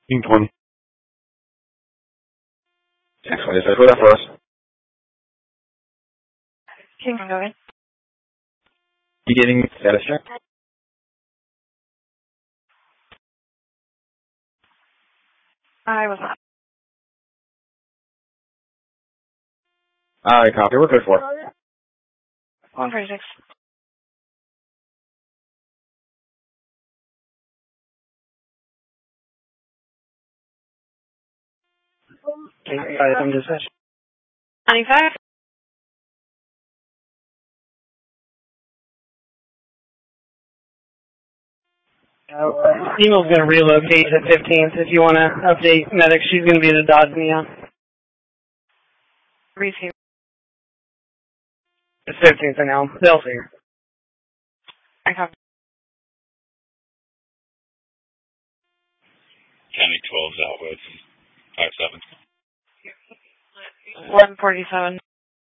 King 20. Excellent. Is that for that for us? King, go ahead. You getting status check? I was not. Alright, copy. We're good for it. 136. I'm dispatch. 95? Emel's going to relocate to 15th. If you want to update medics, she's going to be at a Dodge Neon. Receive. It's 15th for now. They'll see her. I copy. County 12's out with 5-7. 1147.